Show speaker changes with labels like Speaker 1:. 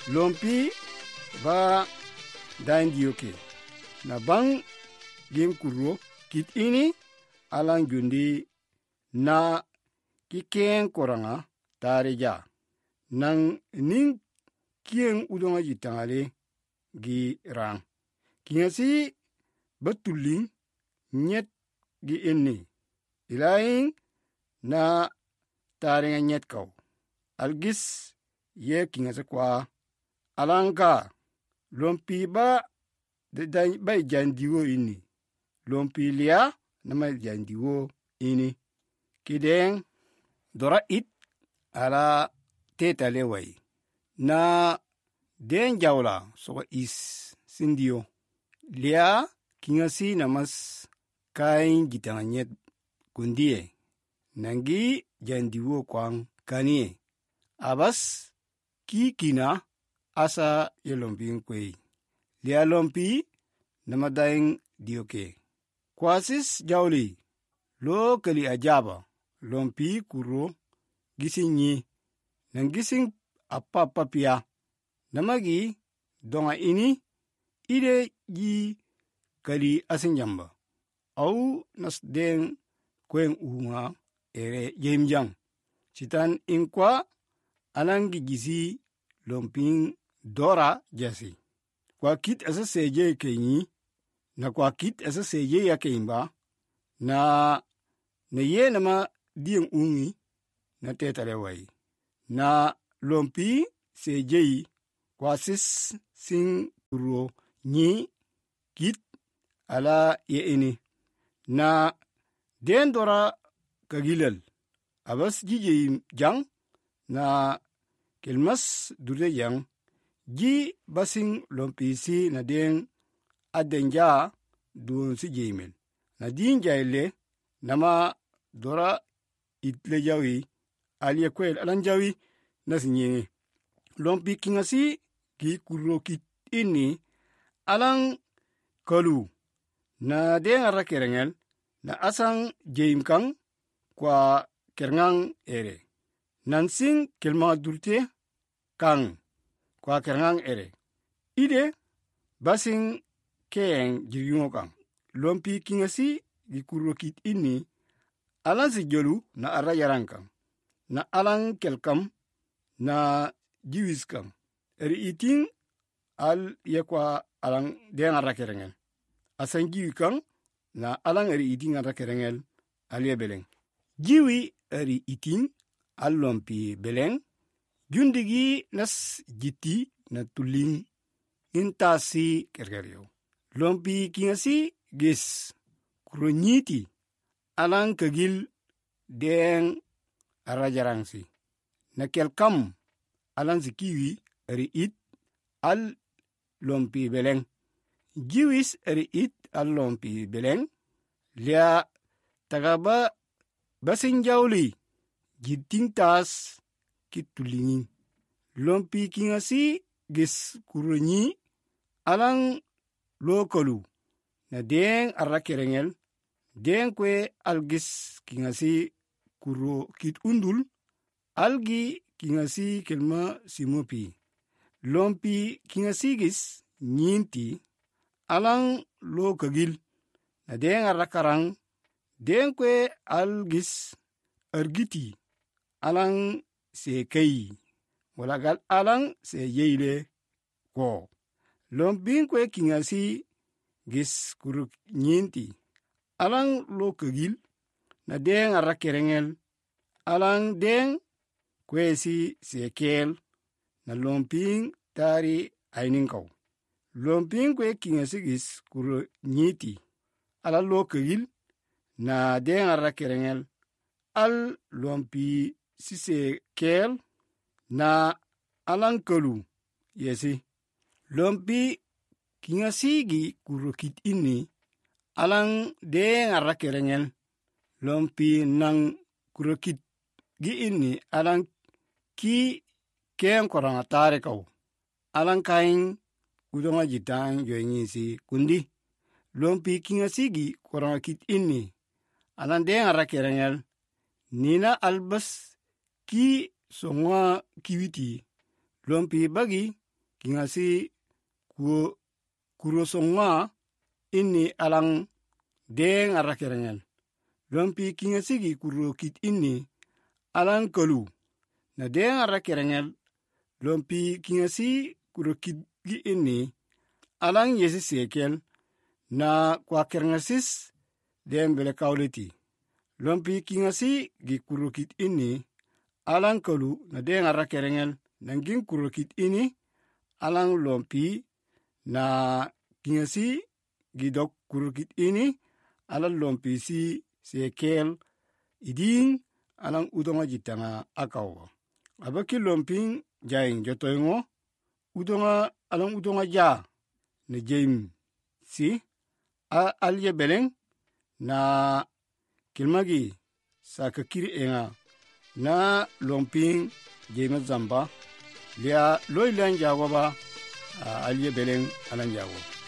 Speaker 1: lompi ba dain dioke na bang gem kuro kit ini alang jundi na kiken koranga tareja nang ning kien udonga jitangale gi rang kiasi betuling nyet gi inni ilaing na tarenga nyet kau algis ye kingasa kwa alangka lompi ba ba jandiwo ini lompi lia nama jandiwo ini kideng dora it ala teta lewai na den jawla soka is sindio lia kingasi namas kain gitanganyet kundie nangi jandiwo kwang kanie abas kikina asa yelompi kwei lia lompi namadaing dioke kwasis jawli lo kali ajaba lompi kuro gisinyi nangising apapapia namagi donga ini ide ji kali asinjamba au nasdeng kwen unga ere yemjang citan inkwa anangi gizi lomping dora jasi kwa kit asa seje kenyi na kwa kit asa seje ya keimba na ye nama diem ungi na tetale wai na lompi seje kwa sis sing uro nyi kit ala ye ini na den dora kagilal abas jije jang na kelmas dure yang ji basing lompi si na den adenja dun si jemel na din jaile nama dora itle jawi aliye kwel alanjawi na sinyengi lompi kingasi ki kurokit ini alang kalu na den ara kerengel na asang jeim kang kwa kerengang ere nansing kelma durte kang kwa kerengang ere ide basing keng jiringo kang lompi kingasi gi kurokit ini alang si jolu na ara yarang kang na alang kelkam na jiwis kang eri iting al yekwa alang den ara kerengel asang jiwi kang na alang eri iting ara kerengel alie beleng jiwi eri iting al lompi beleng jundigi nas jiti na tuling intasi kerkeryo lompi kingasi gis kuronyiti alang kagil deng arajarangsi na kelkam alang sikiwi eri it al lompi beleng jiwis eri it al lompi beleng lia tagaba basinjawli jiting tas kitulingin lompi kingasi gis kuronyi alang lokolu na deng arra kerengel deng kwe algis kingasi kuro kit undul algi kingasi kelma simopi lompi kingasi gis nyinti alang lo kagil na deng arra karang deng kwe algis argiti alang se kai walagal alang se yeile ko lompin kwe kingasi gis kuruk nyinti alang lo kagil na deng arra kerengel alang deng kwe si se kel na lompin tari ainin kau lompin kwe kingasi gis kuruk nyiti ala lo kagil na deng arra kerengel al lompi si se kel na alang kalu yesi lompi kingasi gi kurokit ini alang deng arra kerengel lompi nang kurokit gi ini alang ki ken korang atare kau alang kain udonga jitang yoingisi kundi lompi kingasi gi korang kit ini alang deng arra kerengel nina albas ki songa kiwiti lompi bagi kingasi kurosonga inni alang deng arakerengel lompi kingasi gi kurokit inni alang kalu na deng arakerengel lompi kingasi kurokit gi inni alang yesi sekel na kwa kerengasis dem bele kauleti lompi kingasi gi kurokit inni alang kalu na deng arakerengel nangin kurokit ini alang lompi na kingasi gidok kurukit ini alang lompi si sekel iding alang udonga jitanga akaw abaki lomping jaing jotoyngo udonga alang udonga ja ne jeim si alye beleng na kilmagi sakakiri enga na lomping jeima zamba lia loilan jagoba alye beleng alang jago